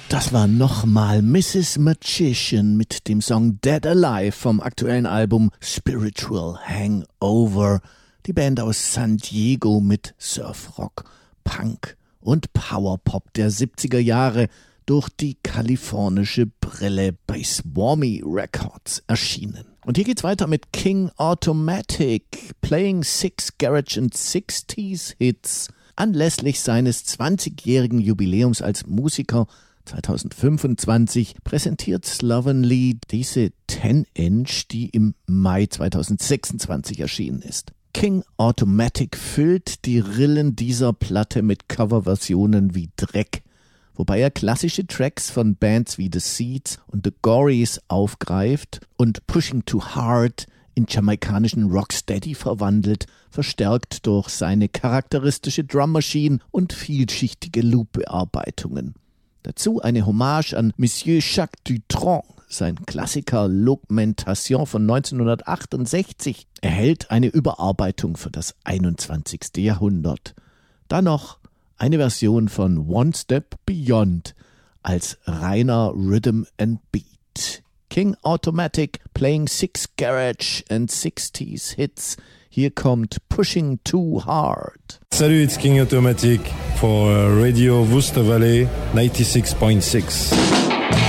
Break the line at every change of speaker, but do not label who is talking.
Das war nochmal Mrs. Magician mit dem Song Dead Alive vom aktuellen Album Spiritual Hangover. Die Band aus San Diego mit Surfrock, Punk und Powerpop der 70er Jahre durch die kalifornische Brille bei Swarmy Records erschienen. Und hier geht's weiter mit King Automatic, playing 6 Garage and 60s Hits. Anlässlich seines 20-jährigen Jubiläums als Musiker 2025 präsentiert Slovenly diese 10-Inch, die im Mai 2026 erschienen ist. King Automatic füllt die Rillen dieser Platte mit Coverversionen wie Dreck, wobei er klassische Tracks von Bands wie The Seeds und The Gories aufgreift und Pushing Too Hard in jamaikanischen Rocksteady verwandelt, verstärkt durch seine charakteristische Drummmaschine und vielschichtige Loop-Bearbeitungen. Dazu eine Hommage an Monsieur Jacques Dutronc. Sein Klassiker L'Augmentation von 1968 erhält eine Überarbeitung für das 21. Jahrhundert. Dann noch eine Version von One Step Beyond als reiner Rhythm and Beat. King Automatic playing 6 Garage and 60s Hits. Hier kommt Pushing Too Hard.
Salut, it's King Automatic for Radio Worcester Valley 96.6.